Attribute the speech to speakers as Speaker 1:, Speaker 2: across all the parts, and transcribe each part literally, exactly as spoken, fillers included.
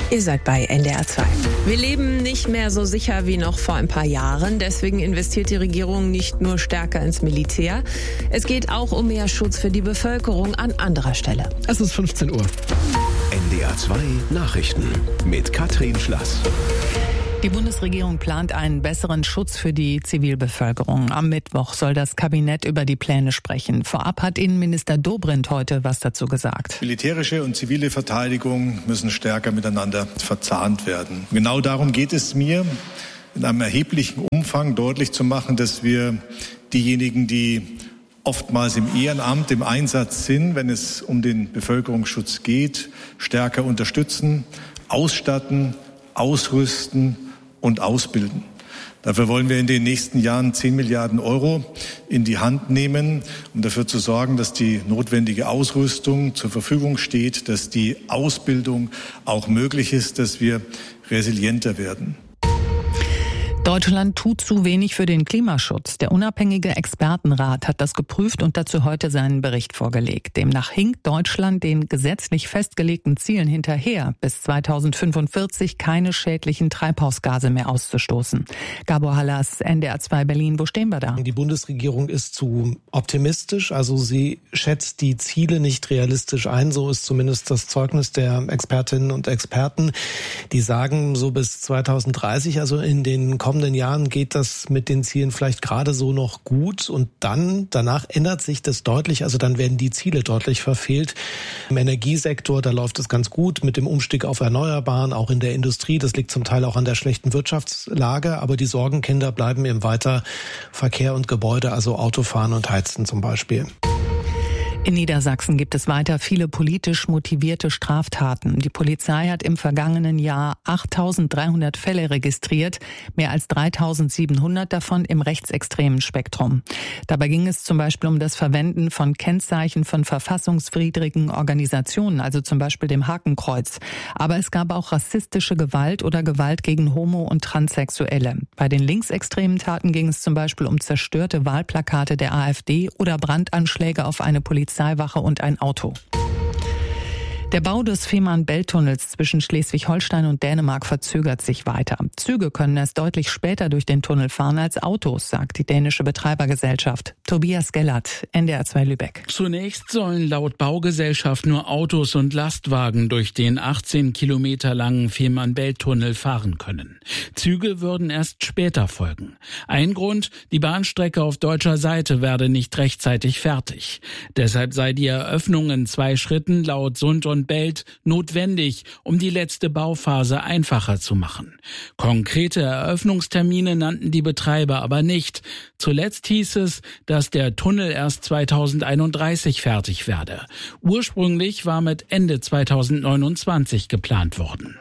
Speaker 1: Ihr seid bei N D R zwei. Wir leben nicht mehr so sicher wie noch vor ein paar Jahren. Deswegen investiert die Regierung nicht nur stärker ins Militär. Es geht auch um mehr Schutz für die Bevölkerung an anderer Stelle.
Speaker 2: Es ist fünfzehn Uhr.
Speaker 3: N D R zwei Nachrichten mit Katrin Schlass.
Speaker 4: Die Bundesregierung plant einen besseren Schutz für die Zivilbevölkerung. Am Mittwoch soll das Kabinett über die Pläne sprechen. Vorab hat Innenminister Dobrindt heute was dazu gesagt.
Speaker 5: Militärische und zivile Verteidigung müssen stärker miteinander verzahnt werden. Genau darum geht es mir, in einem erheblichen Umfang deutlich zu machen, dass wir diejenigen, die oftmals im Ehrenamt, im Einsatz sind, wenn es um den Bevölkerungsschutz geht, stärker unterstützen, ausstatten, ausrüsten und ausbilden. Dafür wollen wir in den nächsten Jahren zehn Milliarden Euro in die Hand nehmen, um dafür zu sorgen, dass die notwendige Ausrüstung zur Verfügung steht, dass die Ausbildung auch möglich ist, dass wir resilienter werden.
Speaker 4: Deutschland tut zu wenig für den Klimaschutz. Der unabhängige Expertenrat hat das geprüft und dazu heute seinen Bericht vorgelegt. Demnach hinkt Deutschland den gesetzlich festgelegten Zielen hinterher, bis zweitausendfünfundvierzig keine schädlichen Treibhausgase mehr auszustoßen. Gabor Hallas, N D R zwei Berlin, wo stehen wir da?
Speaker 6: Die Bundesregierung ist zu optimistisch, also sie schätzt die Ziele nicht realistisch ein. So ist zumindest das Zeugnis der Expertinnen und Experten. Die sagen, so bis zweitausenddreißig, also in den kommenden Jahren geht das mit den Zielen vielleicht gerade so noch gut und dann, danach ändert sich das deutlich, also dann werden die Ziele deutlich verfehlt. Im Energiesektor, da läuft es ganz gut mit dem Umstieg auf Erneuerbaren, auch in der Industrie, das liegt zum Teil auch an der schlechten Wirtschaftslage, aber die Sorgenkinder bleiben im weiter Verkehr und Gebäude, also Autofahren und Heizen zum Beispiel.
Speaker 4: In Niedersachsen gibt es weiter viele politisch motivierte Straftaten. Die Polizei hat im vergangenen Jahr achttausenddreihundert Fälle registriert, mehr als dreitausendsiebenhundert davon im rechtsextremen Spektrum. Dabei ging es zum Beispiel um das Verwenden von Kennzeichen von verfassungswidrigen Organisationen, also zum Beispiel dem Hakenkreuz. Aber es gab auch rassistische Gewalt oder Gewalt gegen Homo- und Transsexuelle. Bei den linksextremen Taten ging es zum Beispiel um zerstörte Wahlplakate der AfD oder Brandanschläge auf eine Polizei. Polizeiwache und ein Auto. Der Bau des Fehmarn-Belt-Tunnels zwischen Schleswig-Holstein und Dänemark verzögert sich weiter. Züge können erst deutlich später durch den Tunnel fahren als Autos, sagt die dänische Betreibergesellschaft. Tobias Gellert, N D R zwei Lübeck.
Speaker 7: Zunächst sollen laut Baugesellschaft nur Autos und Lastwagen durch den achtzehn Kilometer langen Fehmarn-Belt-Tunnel fahren können. Züge würden erst später folgen. Ein Grund, die Bahnstrecke auf deutscher Seite werde nicht rechtzeitig fertig. Deshalb sei die Eröffnung in zwei Schritten laut Sund und Belt notwendig, um die letzte Bauphase einfacher zu machen. Konkrete Eröffnungstermine nannten die Betreiber aber nicht. Zuletzt hieß es, dass der Tunnel erst zweitausendeinunddreißig fertig werde. Ursprünglich war mit Ende zweitausendneunundzwanzig geplant worden.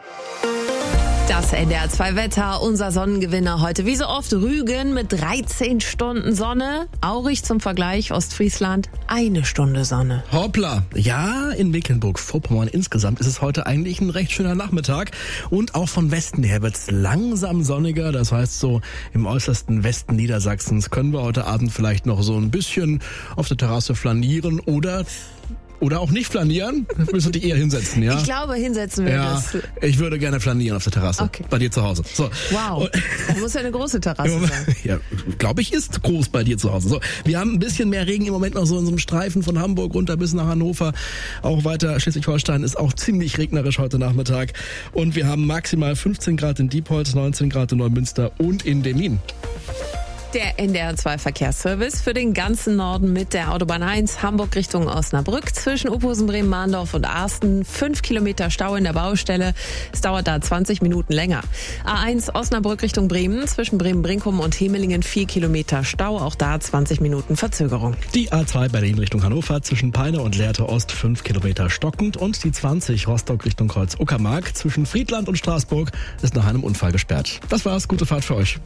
Speaker 1: Das N D R zwei Wetter, unser Sonnengewinner heute. Wie so oft Rügen mit dreizehn Stunden Sonne. Aurich zum Vergleich, Ostfriesland, eine Stunde Sonne.
Speaker 2: Hoppla. Ja, in Mecklenburg-Vorpommern insgesamt ist es heute eigentlich ein recht schöner Nachmittag. Und auch von Westen her wird es langsam sonniger. Das heißt, so im äußersten Westen Niedersachsens können wir heute Abend vielleicht noch so ein bisschen auf der Terrasse flanieren oder... Oder auch nicht flanieren? Müssen wir dich eher hinsetzen, ja?
Speaker 1: Ich glaube, hinsetzen wir
Speaker 2: ja,
Speaker 1: das.
Speaker 2: Ich würde gerne flanieren auf der Terrasse.
Speaker 1: Okay.
Speaker 2: Bei dir zu Hause. So.
Speaker 1: Wow. Das muss ja eine große Terrasse sein.
Speaker 2: Ja, glaube ich, ist groß bei dir zu Hause. So. Wir haben ein bisschen mehr Regen im Moment noch so in so einem Streifen von Hamburg runter bis nach Hannover. Auch weiter Schleswig-Holstein ist auch ziemlich regnerisch heute Nachmittag. Und wir haben maximal fünfzehn Grad in Diepholz, neunzehn Grad in Neumünster und in Demmin.
Speaker 1: Der N D R zwei Verkehrsservice für den ganzen Norden mit der Autobahn eins Hamburg Richtung Osnabrück zwischen Uphusen, Bremen, Mahndorf und Arsten. Fünf Kilometer Stau in der Baustelle. Es dauert da zwanzig Minuten länger. A eins Osnabrück Richtung Bremen zwischen Bremen-Brinkum und Hemelingen vier Kilometer Stau. Auch da zwanzig Minuten Verzögerung.
Speaker 2: Die A zwei Berlin Richtung Hannover zwischen Peine und Lehrte Ost fünf Kilometer stockend und die zwanzig Rostock Richtung Kreuz Uckermark zwischen Friedland und Straßburg ist nach einem Unfall gesperrt. Das war's. Gute Fahrt für euch.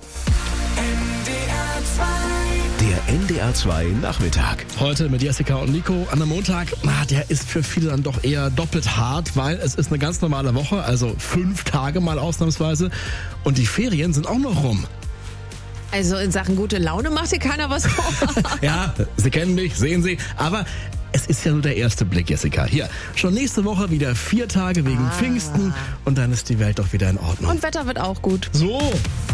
Speaker 3: Der N D R zwei Nachmittag.
Speaker 2: Heute mit Jessica und Nico. An einem Montag, ah, der ist für viele dann doch eher doppelt hart, weil es ist eine ganz normale Woche, also fünf Tage mal ausnahmsweise. Und die Ferien sind auch noch rum.
Speaker 1: Also in Sachen gute Laune macht hier keiner was vor.
Speaker 2: Ja, Sie kennen mich, sehen Sie. Aber Es ist ja nur der erste Blick, Jessica. Hier, schon nächste Woche wieder vier Tage wegen
Speaker 1: ah.
Speaker 2: Pfingsten und dann ist die Welt doch wieder in Ordnung.
Speaker 1: Und Wetter wird auch gut.
Speaker 2: So.